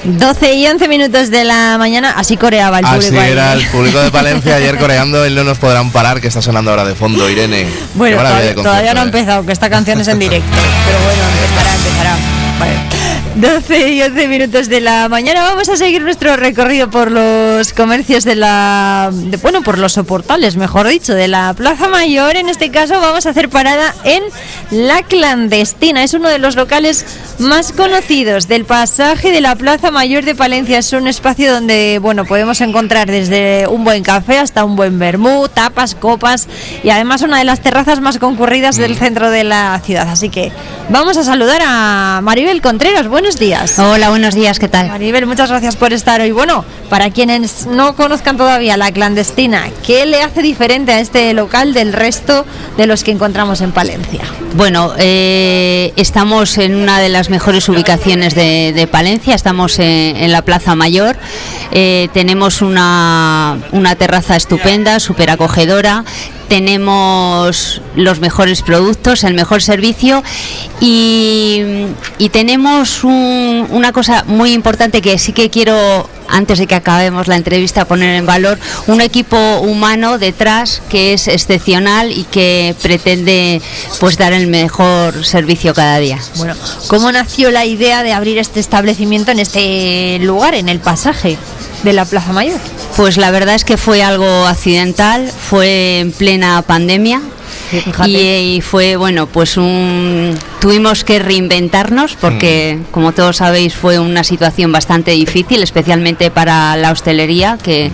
12 y 11 minutos de la mañana, así coreaba el público. Así ahí. era el público de Palencia ayer coreando el No Nos Podrán Parar, que está sonando ahora de fondo, Irene. Bueno, todavía no ha empezado, que esta canción es en directo, pero bueno, empezará. Vale. 12 y 11 minutos de la mañana. Vamos a seguir nuestro recorrido por los comercios por los soportales, mejor dicho, de la Plaza Mayor. En este caso vamos a hacer parada en La Clandestina. Es uno de los locales más conocidos del pasaje de la Plaza Mayor de Palencia. Es un espacio donde, podemos encontrar desde un buen café hasta un buen vermú, tapas, copas y además una de las terrazas más concurridas del centro de la ciudad. Así que vamos a saludar a Maribel Contreras. Buenos días. Hola, buenos días, ¿qué tal? Maribel, muchas gracias por estar hoy. Bueno, para quienes no conozcan todavía La Clandestina, ¿qué le hace diferente a este local del resto de los que encontramos en Palencia? Bueno, estamos en una de las mejores ubicaciones de Palencia, estamos en la Plaza Mayor, tenemos una terraza estupenda, súper acogedora, tenemos los mejores productos, el mejor servicio y tenemos una cosa muy importante que sí que quiero, antes de que acabemos la entrevista, poner en valor: un equipo humano detrás que es excepcional y que pretende dar el mejor servicio cada día. Bueno, ¿cómo nació la idea de abrir este establecimiento en este lugar, en el pasaje de la Plaza Mayor? Pues la verdad es que fue algo accidental, fue en plena pandemia. Y fue, tuvimos que reinventarnos porque, como todos sabéis, fue una situación bastante difícil, especialmente para la hostelería, que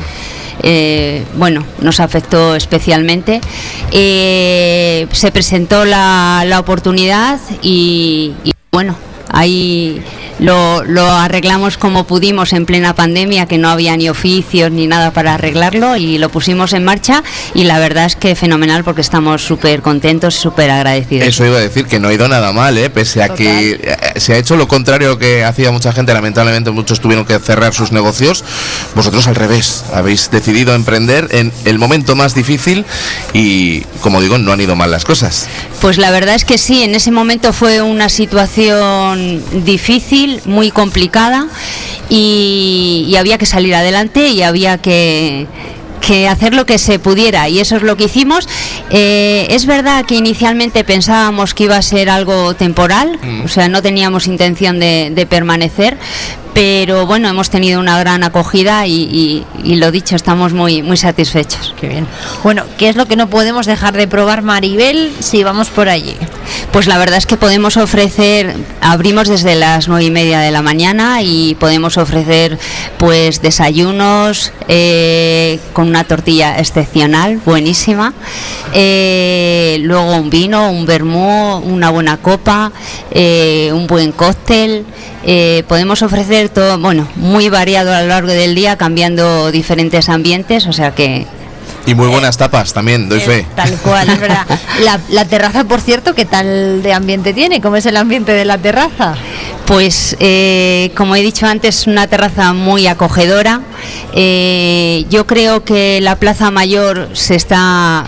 nos afectó especialmente. Se presentó la oportunidad y ahí lo arreglamos como pudimos en plena pandemia, que no había ni oficios ni nada para arreglarlo, y lo pusimos en marcha y la verdad es que fenomenal, porque estamos súper contentos, súper agradecidos. Eso iba a decir, que no ha ido nada mal, pese a que se ha hecho lo contrario que hacía mucha gente. Lamentablemente muchos tuvieron que cerrar sus negocios. Vosotros al revés, habéis decidido emprender en el momento más difícil y, como digo, no han ido mal las cosas. Pues la verdad es que sí, en ese momento fue una situación difícil, muy complicada, y había que salir adelante y había que hacer lo que se pudiera, y eso es lo que hicimos. Es verdad que inicialmente pensábamos que iba a ser algo temporal, o sea, no teníamos intención de permanecer, pero hemos tenido una gran acogida y lo dicho, estamos muy, muy satisfechos. Qué bien. Bueno, ¿qué es lo que no podemos dejar de probar, Maribel, si vamos por allí? Pues la verdad es que podemos ofrecer, abrimos desde las 9:30 de la mañana y podemos ofrecer desayunos con una tortilla excepcional, buenísima, luego un vino, un vermú, una buena copa, un buen cóctel. Podemos ofrecer todo, muy variado a lo largo del día, cambiando diferentes ambientes, o sea que... Y muy buenas tapas también, doy fe. Tal cual, es verdad. La terraza, por cierto, ¿qué tal de ambiente tiene? ¿Cómo es el ambiente de la terraza? Pues, como he dicho antes, una terraza muy acogedora. Yo creo que la Plaza Mayor se está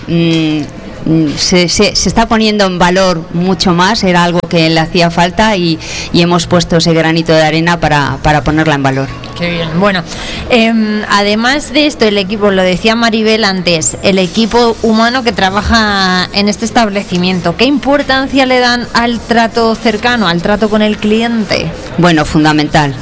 poniendo en valor mucho más. Era algo que le hacía falta y hemos puesto ese granito de arena para ponerla en valor. Qué bien. Bueno, además de esto, el equipo, lo decía Maribel antes, el equipo humano que trabaja en este establecimiento, ¿qué importancia le dan al trato cercano, al trato con el cliente? Bueno, fundamental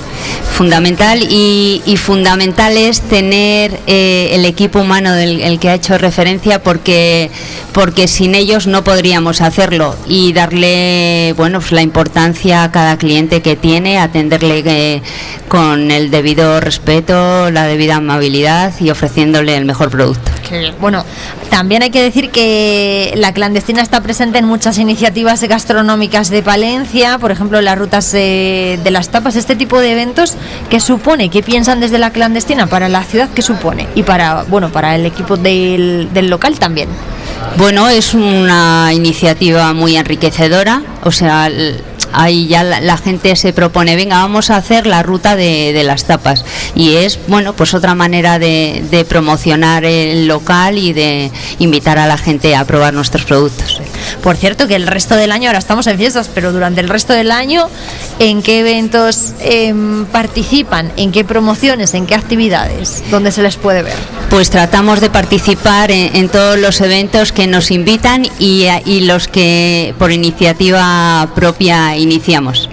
y fundamental es tener el equipo humano del que ha hecho referencia, porque sin ellos no podríamos hacerlo, y darle la importancia a cada cliente que tiene, atenderle con el debido respeto, la debida amabilidad y ofreciéndole el mejor producto. Bueno, también hay que decir que La Clandestina está presente en muchas iniciativas gastronómicas de Palencia, por ejemplo, las rutas de las tapas, este tipo de eventos. ¿Qué supone? ¿Qué piensan desde La Clandestina para la ciudad? ¿Qué supone? Y para el equipo del local también. Bueno, es una iniciativa muy enriquecedora, o sea, ahí ya la gente se propone, venga, vamos a hacer la ruta de las tapas, y es otra manera de promocionar el local y de invitar a la gente a probar nuestros productos. Por cierto, que el resto del año, ahora estamos en fiestas, pero durante el resto del año, ¿en qué eventos participan? ¿En qué promociones? ¿En qué actividades? ¿Dónde se les puede ver? Pues tratamos de participar en todos los eventos que nos invitan y los que por iniciativa propia iniciamos.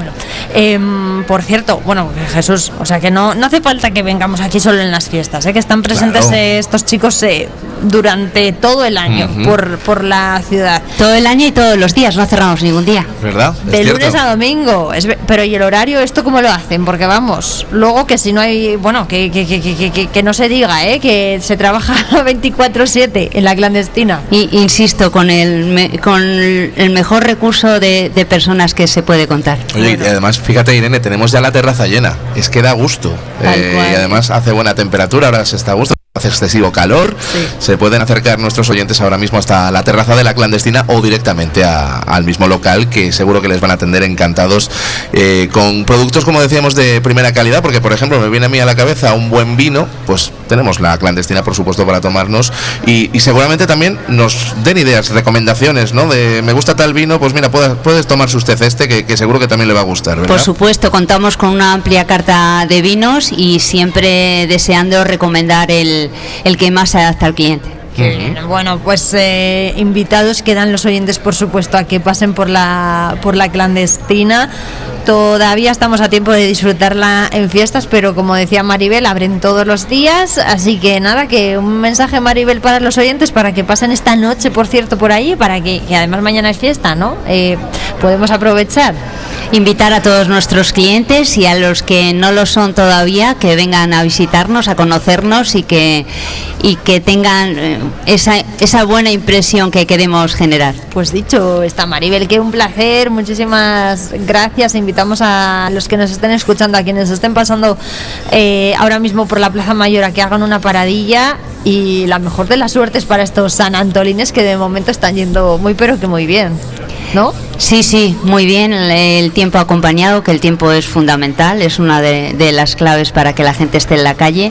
Bueno, por cierto, bueno, Jesús, o sea que no hace falta que vengamos aquí solo en las fiestas, que están presentes estos chicos durante todo el año por la ciudad. Todo el año y todos los días, no cerramos ningún día. ¿Verdad? De lunes a domingo. Pero ¿y el horario esto cómo lo hacen? Porque vamos, luego que si no hay, bueno, que no se diga, que se trabaja 24/7 en la clandestina. Y insisto, con el mejor recurso de personas que se puede contar. Oye, y además, fíjate, Irene, tenemos ya la terraza llena. Es que da gusto. Y además hace buena temperatura, ahora se está a gusto. Hace excesivo calor, se pueden acercar nuestros oyentes ahora mismo hasta la terraza de la clandestina o directamente al mismo local, que seguro que les van a atender encantados, con productos, como decíamos, de primera calidad, porque por ejemplo me viene a mí a la cabeza un buen vino, pues tenemos la clandestina por supuesto para tomarnos y seguramente también nos den ideas, recomendaciones, ¿no? De me gusta tal vino, pues mira, puedes tomarse usted que seguro que también le va a gustar, ¿verdad? Por supuesto, contamos con una amplia carta de vinos y siempre deseando recomendar el que más se adapta al cliente. Bueno, pues invitados quedan los oyentes, por supuesto, a que pasen por la clandestina. Todavía estamos a tiempo de disfrutarla en fiestas, pero como decía Maribel, abren todos los días, así que nada, que un mensaje, Maribel, para los oyentes, para que pasen esta noche, por cierto, por ahí, para que además mañana es fiesta, ¿no? Podemos aprovechar. Invitar a todos nuestros clientes y a los que no lo son todavía, que vengan a visitarnos, a conocernos y que tengan esa buena impresión que queremos generar. Pues dicho está, Maribel, que un placer, muchísimas gracias. Invitamos a los que nos estén escuchando, a quienes estén pasando ahora mismo por la Plaza Mayor, a que hagan una paradilla, y la mejor de las suertes para estos San Antolines, que de momento están yendo muy pero que muy bien, ¿no? Sí, muy bien, el tiempo acompañado, que el tiempo es fundamental, es una de las claves para que la gente esté en la calle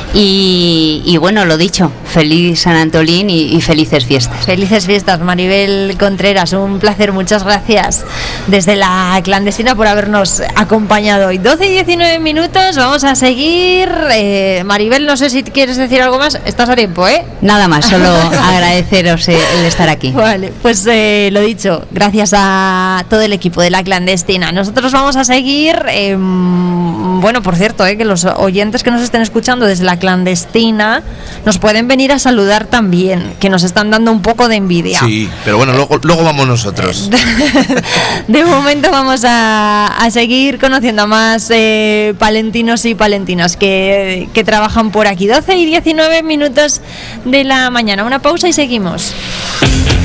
y bueno, lo dicho, feliz San Antolín y felices fiestas. Felices fiestas, Maribel Contreras, un placer, muchas gracias desde la clandestina por habernos acompañado hoy. 12:19, vamos a seguir. Maribel, no sé si quieres decir algo más, estás a tiempo, Nada más, solo agradeceros el estar aquí. Vale, pues lo dicho, gracias a todo el equipo de la clandestina. Nosotros vamos a seguir, bueno, por cierto, que los oyentes que nos estén escuchando desde la clandestina nos pueden venir a saludar también, que nos están dando un poco de envidia. Sí, pero bueno, luego vamos nosotros. De momento vamos a seguir conociendo a más palentinos y palentinas que trabajan por aquí. 12:19 de la mañana. Una pausa y seguimos.